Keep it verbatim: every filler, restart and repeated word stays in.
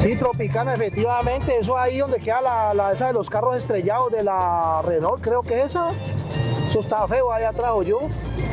Sí, Tropicana, efectivamente, eso ahí donde queda la, la esa de los carros estrellados de la Renault, creo que esa. Eso está feo, allá atrás yo.